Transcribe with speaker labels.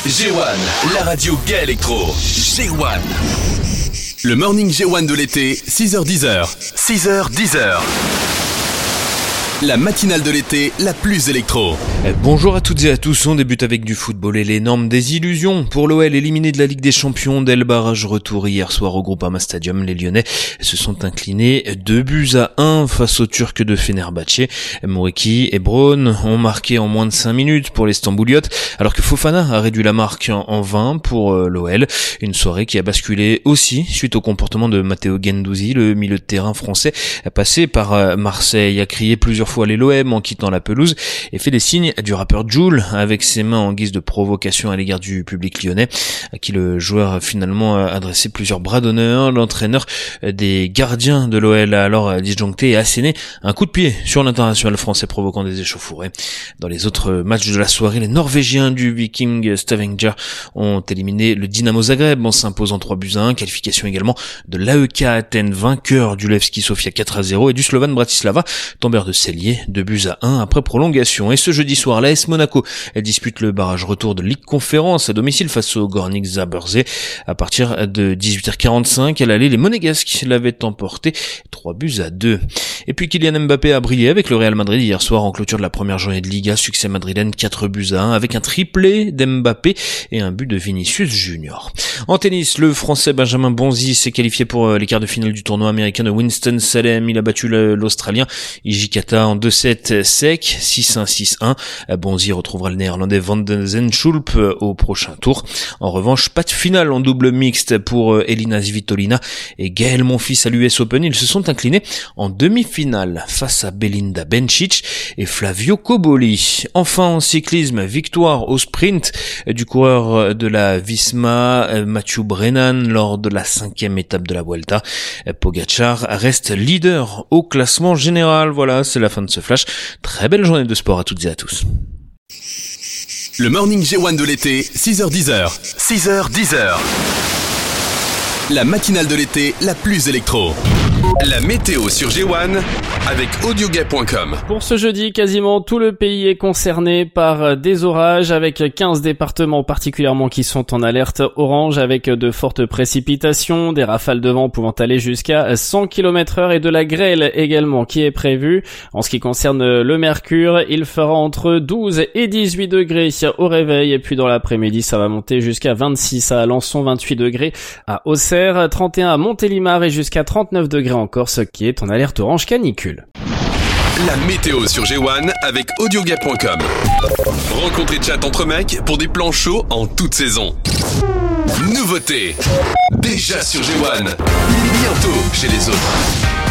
Speaker 1: G1, la radio gay électro. G1. Le morning G1 de l'été, 6h-10h. 6h-10h. La matinale de l'été, la plus électro.
Speaker 2: Bonjour à toutes et à tous, on débute avec du football et l'énorme désillusion. Pour l'OL, éliminé de la Ligue des Champions dès le barrage retour hier soir au Groupama Stadium, les Lyonnais se sont inclinés 2-1 face aux Turcs de Fenerbahçe. Muriqi et Braun ont marqué en moins de 5 minutes pour les Stambouliotes, alors que Fofana a réduit la marque en 20 pour l'OL. Une soirée qui a basculé aussi suite au comportement de Matteo Guendouzi, le milieu de terrain français passé par Marseille, a crié plusieurs fois les l'OM en quittant la pelouse et fait des signes du rappeur Jul avec ses mains en guise de provocation à l'égard du public lyonnais, à qui le joueur a finalement adressé plusieurs bras d'honneur. L'entraîneur des gardiens de l'OL a alors disjoncté et asséné un coup de pied sur l'international français, provoquant des échauffourées. Dans les autres matchs de la soirée, les Norvégiens du Viking Stavanger ont éliminé le Dynamo Zagreb en s'imposant 3-1, qualification également de l'AEK Athènes, vainqueur du Levski Sofia 4-0, et du Slovan Bratislava, tombeur de Celje 2-1 après prolongation. Et ce jeudi soir, l'AS Monaco, elle dispute le barrage retour de Ligue Conférence à domicile face au Gornik Zabrze. À partir de 18h45, à l'aller, les Monégasques l'avaient emporté 3-2. Et puis Kylian Mbappé a brillé avec le Real Madrid hier soir en clôture de la première journée de Liga, succès madrilène 4-1 avec un triplé d'Mbappé et un but de Vinicius Junior. En tennis, le Français Benjamin Bonzi s'est qualifié pour les quarts de finale du tournoi américain de Winston-Salem. Il a battu l'Australien Iji Kata en 2-7 sec, 6-1, 6-1. Bonzi retrouvera le Néerlandais Van den Zandschulp au prochain tour. En revanche, pas de finale en double mixte pour Elina Svitolina et Gaël Monfils à l'US Open. Ils se sont inclinés en demi-finale face à Belinda Bencic et Flavio Cobolli. Enfin en cyclisme, victoire au sprint du coureur de la Visma, Mathieu Brennan, lors de la 5e étape de la Vuelta. Pogačar reste leader au classement général. Voilà, c'est la fin de ce flash. Très belle journée de sport à toutes et à tous.
Speaker 1: Le morning G1 de l'été, 6h-10h. 6h-10h. La matinale de l'été, la plus électro. La météo sur G1 avec audiogay.com.
Speaker 3: Pour ce jeudi, quasiment tout le pays est concerné par des orages, avec 15 départements particulièrement qui sont en alerte orange, avec de fortes précipitations, des rafales de vent pouvant aller jusqu'à 100 km/h et de la grêle également qui est prévue. En ce qui concerne le mercure, il fera entre 12 et 18 degrés au réveil, et puis dans l'après-midi ça va monter jusqu'à 26 à Alençon, 28 degrés à Auxerre, 31 à Montélimar et jusqu'à 39 degrés en Corse qui est en alerte orange canicule.
Speaker 1: La météo sur G1 avec audiogay.com. Rencontre et chat entre mecs pour des plans chauds en toute saison. Nouveauté. Déjà sur G1. Bientôt chez les autres.